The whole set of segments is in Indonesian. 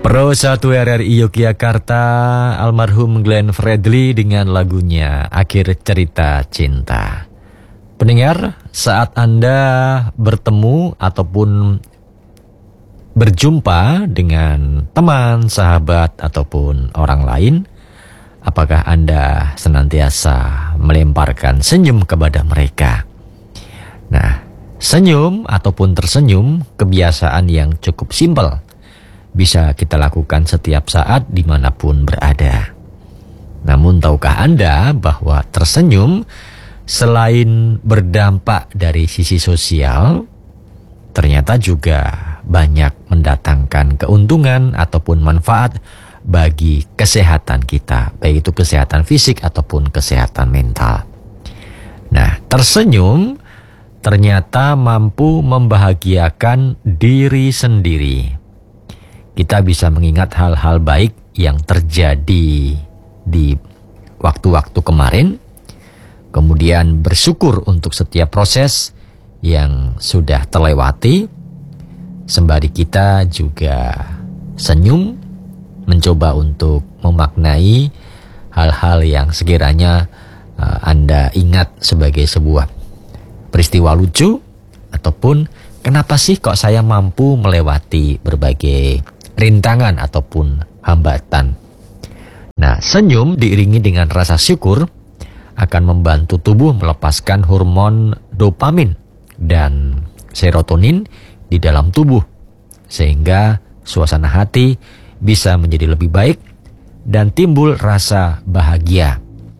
Pro 1 RRI Yogyakarta, almarhum Glenn Fredly dengan lagunya Akhir Cerita Cinta. Pendengar, saat Anda bertemu ataupun berjumpa dengan teman, sahabat, ataupun orang lain, apakah Anda senantiasa melemparkan senyum kepada mereka? Nah, senyum ataupun tersenyum kebiasaan yang cukup simpel. Bisa kita lakukan setiap saat dimanapun berada. Namun tahukah Anda bahwa tersenyum selain berdampak dari sisi sosial, ternyata juga banyak mendatangkan keuntungan ataupun manfaat bagi kesehatan kita, baik itu kesehatan fisik ataupun kesehatan mental. Nah, tersenyum ternyata mampu membahagiakan diri sendiri. Kita bisa mengingat hal-hal baik yang terjadi di waktu-waktu kemarin, kemudian bersyukur untuk setiap proses yang sudah terlewati, sembari kita juga senyum, mencoba untuk memaknai hal-hal yang sekiranya Anda ingat sebagai sebuah peristiwa lucu, ataupun kenapa sih kok saya mampu melewati berbagai rintangan ataupun hambatan. Nah, senyum diiringi dengan rasa syukur akan membantu tubuh melepaskan hormon dopamin dan serotonin di dalam tubuh, sehingga suasana hati bisa menjadi lebih baik dan timbul rasa bahagia.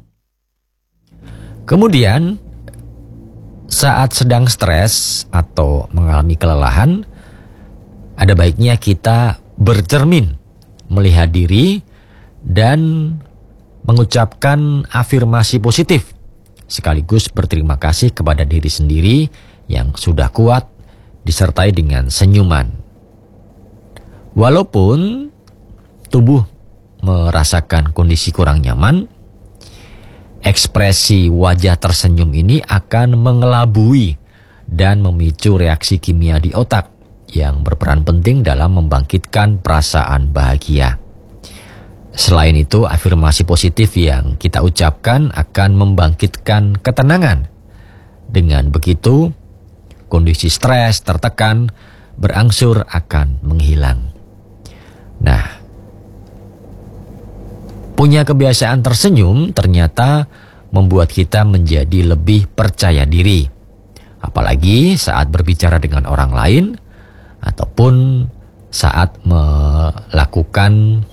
Kemudian, saat sedang stres atau mengalami kelelahan, ada baiknya kita bercermin, melihat diri, dan mengucapkan afirmasi positif, sekaligus berterima kasih kepada diri sendiri yang sudah kuat, disertai dengan senyuman. Walaupun tubuh merasakan kondisi kurang nyaman, ekspresi wajah tersenyum ini akan mengelabui dan memicu reaksi kimia di otak yang berperan penting dalam membangkitkan perasaan bahagia. Selain itu, afirmasi positif yang kita ucapkan akan membangkitkan ketenangan. Dengan begitu, kondisi stres, tertekan, berangsur akan menghilang. Nah, punya kebiasaan tersenyum ternyata membuat kita menjadi lebih percaya diri. Apalagi saat berbicara dengan orang lain, ataupun saat melakukan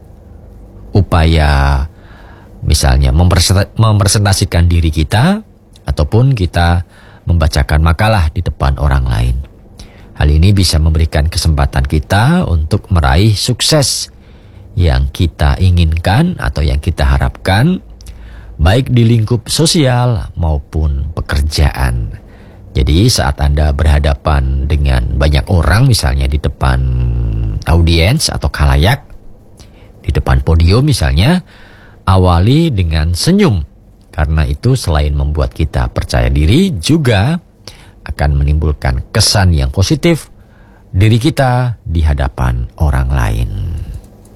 upaya misalnya mempresentasikan diri kita, ataupun kita membacakan makalah di depan orang lain. Hal ini bisa memberikan kesempatan kita untuk meraih sukses yang kita inginkan atau yang kita harapkan, baik di lingkup sosial maupun pekerjaan. Jadi saat Anda berhadapan dengan banyak orang, misalnya di depan audiens atau khalayak, di depan podium misalnya, awali dengan senyum. Karena itu selain membuat kita percaya diri, juga akan menimbulkan kesan yang positif diri kita di hadapan orang lain.